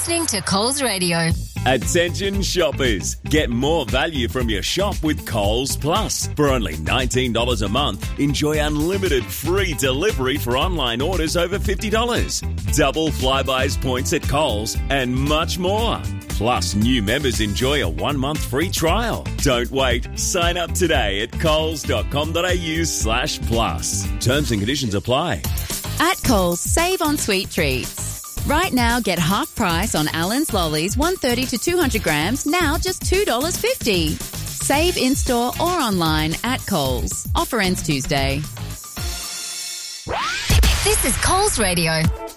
listening to Coles Radio. Attention shoppers, get more value from your shop with Coles Plus. For only $19 a month, enjoy unlimited free delivery for online orders over $50. Double Flybuys points at Coles and much more. Plus, new members enjoy a 1-month free trial. Don't wait. Sign up today at coles.com.au/plus. Terms and conditions apply. At Coles, save on sweet treats. Right now, get half price on Allen's Lollies 130 to 200 grams, now just $2.50. Save in-store or online at Coles. Offer ends Tuesday. This is Coles Radio.